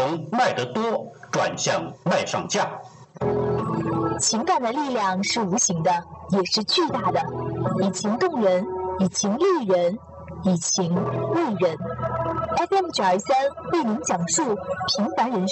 从卖得多转向卖上价。 情感的力量是无形的，也是巨大的，以情动人，以情立人，以情为人。FM 923为您讲述平凡人